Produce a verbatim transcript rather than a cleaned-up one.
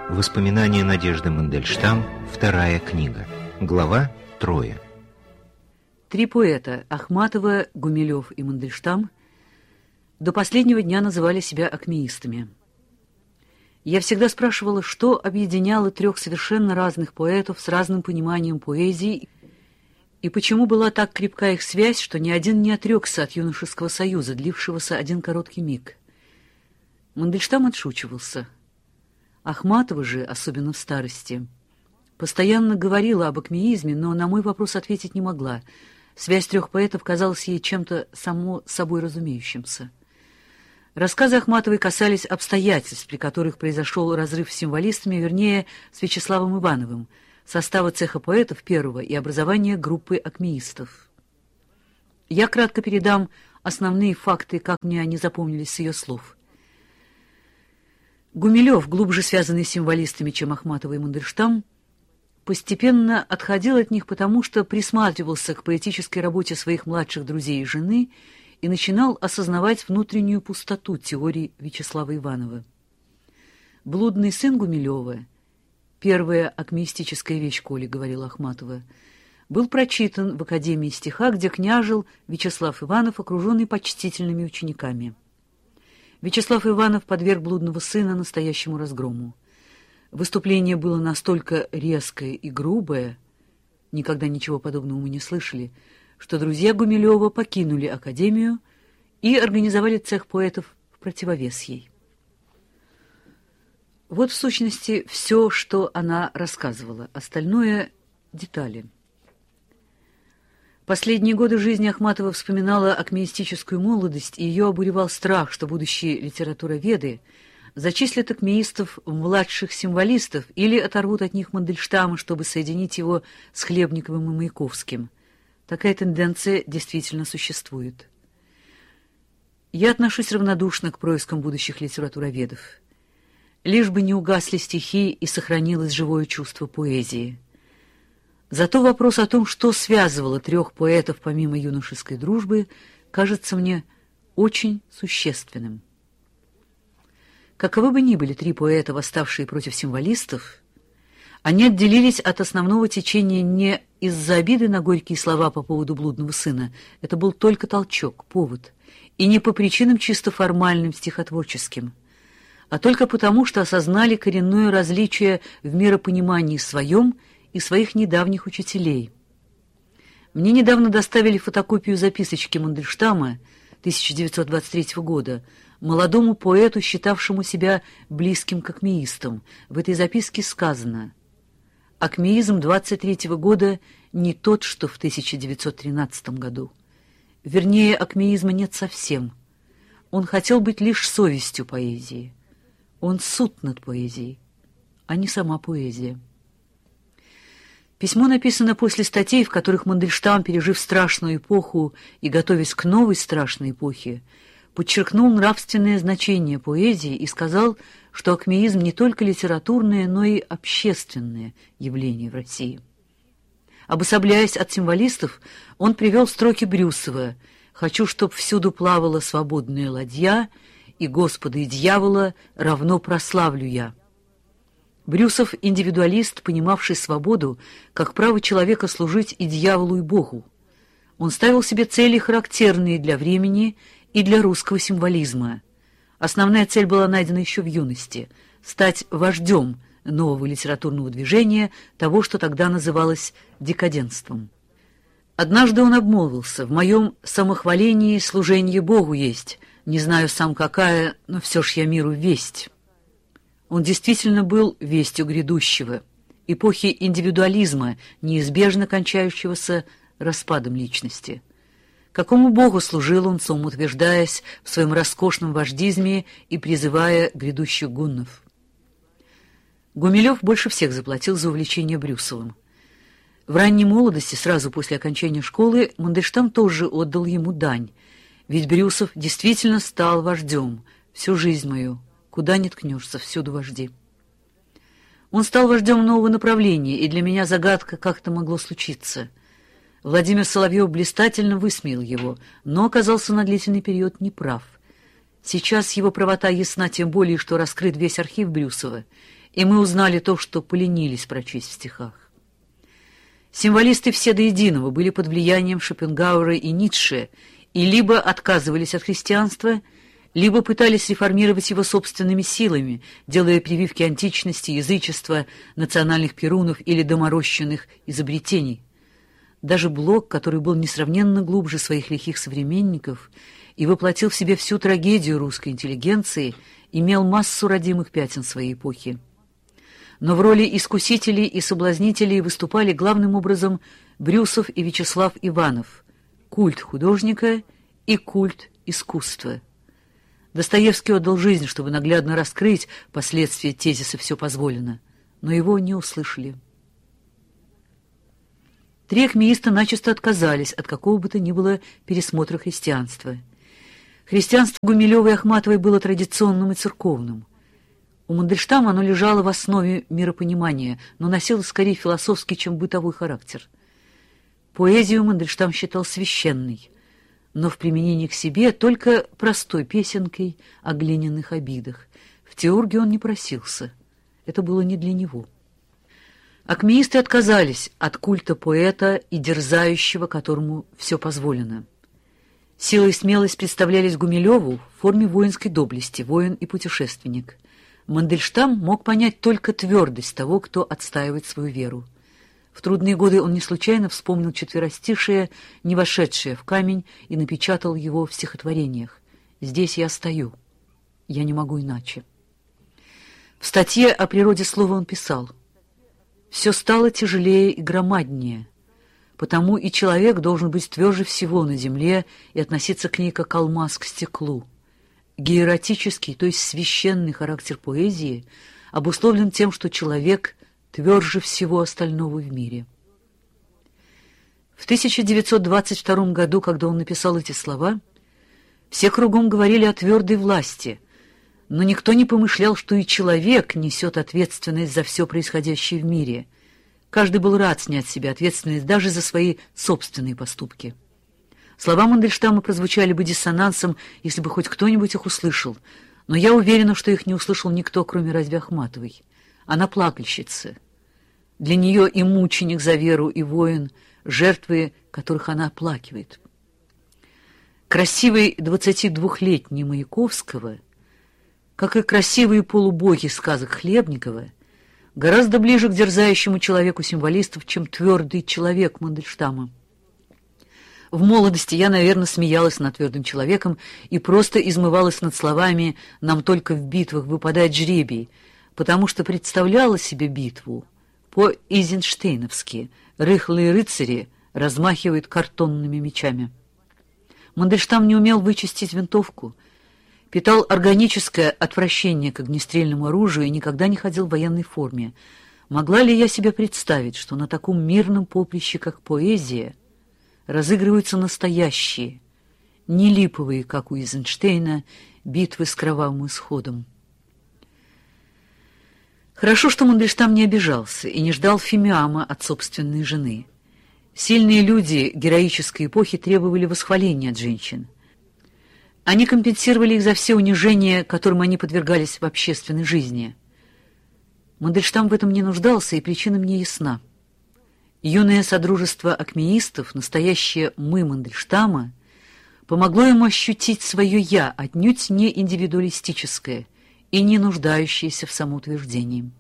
Воспоминания Надежды Мандельштам, вторая книга. Глава Трое. Три поэта — Ахматова, Гумилев и Мандельштам — до последнего дня называли себя акмеистами. Я всегда спрашивала, что объединяло трех совершенно разных поэтов с разным пониманием поэзии, и почему была так крепка их связь, что ни один не отрекся от юношеского союза, длившегося один короткий миг. Мандельштам отшучивался. Ахматова же, особенно в старости, постоянно говорила об акмеизме, но на мой вопрос ответить не могла. Связь трех поэтов казалась ей чем-то само собой разумеющимся. Рассказы Ахматовой касались обстоятельств, при которых произошел разрыв с символистами, вернее, с Вячеславом Ивановым, состава цеха поэтов первого и образования группы акмеистов. Я кратко передам основные факты, как мне они запомнились с ее слов. Гумилев, глубже связанный с символистами, чем Ахматова и Мандельштам, постепенно отходил от них, потому что присматривался к поэтической работе своих младших друзей и жены и начинал осознавать внутреннюю пустоту теорий Вячеслава Иванова. «Блудный сын Гумилева», первая акмеистическая вещь Коли, говорила Ахматова, был прочитан в Академии стиха, где княжил Вячеслав Иванов, окруженный почтительными учениками. Вячеслав Иванов подверг блудного сына настоящему разгрому. Выступление было настолько резкое и грубое, никогда ничего подобного мы не слышали, что друзья Гумилева покинули Академию и организовали цех поэтов в противовес ей. Вот в сущности все, что она рассказывала, остальное — детали. Последние годы жизни Ахматова вспоминала акмеистическую молодость, и ее обуревал страх, что будущие литературоведы зачислят акмеистов в младших символистов или оторвут от них Мандельштама, чтобы соединить его с Хлебниковым и Маяковским. Такая тенденция действительно существует. Я отношусь равнодушно к проискам будущих литературоведов. Лишь бы не угасли стихи и сохранилось живое чувство поэзии. Зато вопрос о том, что связывало трех поэтов помимо юношеской дружбы, кажется мне очень существенным. Каковы бы ни были три поэта, восставшие против символистов, они отделились от основного течения не из-за обиды на горькие слова по поводу блудного сына, это был только толчок, повод, и не по причинам чисто формальным стихотворческим, а только потому, что осознали коренное различие в миропонимании своем и своих недавних учителей. Мне недавно доставили фотокопию записочки Мандельштама тысяча девятьсот двадцать третьего года, молодому поэту, считавшему себя близким к акмеистам. В этой записке сказано: «Акмеизм двадцать третьего года не тот, что в тысяча девятьсот тринадцатом году. Вернее, акмеизма нет совсем. Он хотел быть лишь совестью поэзии. Он суд над поэзией, а не сама поэзия». Письмо написано после статей, в которых Мандельштам, пережив страшную эпоху и готовясь к новой страшной эпохе, подчеркнул нравственное значение поэзии и сказал, что акмеизм не только литературное, но и общественное явление в России. Обособляясь от символистов, он привел строки Брюсова: «Хочу, чтоб всюду плавала свободная ладья, и Господа и дьявола равно прославлю я». Брюсов — индивидуалист, понимавший свободу как право человека служить и дьяволу, и Богу. Он ставил себе цели, характерные для времени и для русского символизма. Основная цель была найдена еще в юности — стать вождем нового литературного движения, того, что тогда называлось декаденством. Однажды он обмолвился: «В моем самохвалении служение Богу есть, не знаю сам какая, но все ж я миру весть». Он действительно был вестью грядущего, эпохи индивидуализма, неизбежно кончающегося распадом личности. Какому Богу служил он, самоутверждаясь в своем роскошном вождизме и призывая грядущих гуннов? Гумилев больше всех заплатил за увлечение Брюсовым. В ранней молодости, сразу после окончания школы, Мандельштам тоже отдал ему дань, ведь Брюсов действительно стал вождем. «Всю жизнь мою, куда ни ткнешься, всюду вожди». Он стал вождем нового направления, и для меня загадка, как это могло случиться. Владимир Соловьев блистательно высмеял его, но оказался на длительный период неправ. Сейчас его правота ясна тем более, что раскрыт весь архив Брюсова, и мы узнали то, что поленились прочесть в стихах. Символисты все до единого были под влиянием Шопенгауэра и Ницше и либо отказывались от христианства, либо пытались реформировать его собственными силами, делая прививки античности, язычества, национальных перунов или доморощенных изобретений. Даже Блок, который был несравненно глубже своих лихих современников и воплотил в себе всю трагедию русской интеллигенции, имел массу родимых пятен своей эпохи. Но в роли искусителей и соблазнителей выступали главным образом Брюсов и Вячеслав Иванов, культ художника и культ искусства. Достоевский отдал жизнь, чтобы наглядно раскрыть последствия тезиса «все позволено», но его не услышали. Три акмеиста начисто отказались от какого бы то ни было пересмотра христианства. Христианство Гумилёва и Ахматовой было традиционным и церковным. У Мандельштама оно лежало в основе миропонимания, но носило скорее философский, чем бытовой характер. Поэзию Мандельштам считал священной, но в применении к себе только простой песенкой о глиняных обидах. В теурги он не просился. Это было не для него. Акмеисты отказались от культа поэта и дерзающего, которому все позволено. Сила и смелость представлялись Гумилеву в форме воинской доблести, воин и путешественник. Мандельштам мог понять только твердость того, кто отстаивает свою веру. В трудные годы он не случайно вспомнил четверостишее, не вошедшее в камень, и напечатал его в стихотворениях. «Здесь я стою. Я не могу иначе». В статье о природе слова он писал: «Все стало тяжелее и громаднее, потому и человек должен быть тверже всего на земле и относиться к ней как алмаз к стеклу. Гиератический, то есть священный характер поэзии обусловлен тем, что человек тверже всего остального в мире». В тысяча девятьсот двадцать втором году, когда он написал эти слова, все кругом говорили о твердой власти, но никто не помышлял, что и человек несет ответственность за все происходящее в мире. Каждый был рад снять с себя ответственность даже за свои собственные поступки. Слова Мандельштама прозвучали бы диссонансом, если бы хоть кто-нибудь их услышал, но я уверена, что их не услышал никто, кроме разве Ахматовой. Она плакальщица. Для нее и мученик за веру, и воин, жертвы, которых она оплакивает. Красивый двадцатидвухлетний Маяковского, как и красивые полубоги сказок Хлебникова, гораздо ближе к дерзающему человеку символистов, чем твердый человек Мандельштама. В молодости я, наверное, смеялась над твердым человеком и просто измывалась над словами «нам только в битвах выпадает жребий», потому что представляла себе битву по-эйзенштейновски: рыхлые рыцари размахивают картонными мечами. Мандельштам не умел вычистить винтовку, питал органическое отвращение к огнестрельному оружию и никогда не ходил в военной форме. Могла ли я себе представить, что на таком мирном поприще, как поэзия, разыгрываются настоящие, не липовые, как у Эйзенштейна, битвы с кровавым исходом? Хорошо, что Мандельштам не обижался и не ждал фимиама от собственной жены. Сильные люди героической эпохи требовали восхваления от женщин. Они компенсировали их за все унижения, которым они подвергались в общественной жизни. Мандельштам в этом не нуждался, и причина мне ясна. Юное содружество акмеистов, настоящее «мы» Мандельштама, помогло ему ощутить свое «я», отнюдь не индивидуалистическое и не нуждающееся в самоутверждении.